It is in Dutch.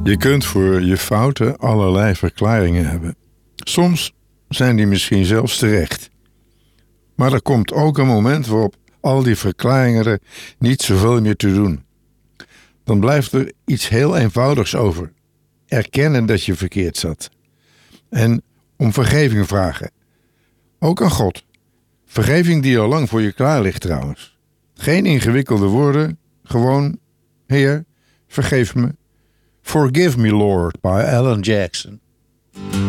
Je kunt voor je fouten allerlei verklaringen hebben. Soms zijn die misschien zelfs terecht. Maar er komt ook een moment waarop al die verklaringen er niet zoveel meer te doen. Dan blijft er iets heel eenvoudigs over. Erkennen dat je verkeerd zat. En om vergeving vragen. Ook aan God. Vergeving die al lang voor je klaar ligt trouwens. Geen ingewikkelde woorden. Gewoon, Heer, vergeef me. Forgive me, Lord, by Alan Jackson.